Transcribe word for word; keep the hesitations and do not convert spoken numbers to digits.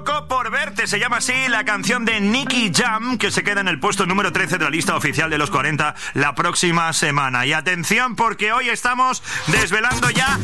Loco por verte, se llama así la canción de Nicky Jam, que se queda en el puesto número trece de la lista oficial de los cuarenta la próxima semana. Y atención, porque hoy estamos desvelando ya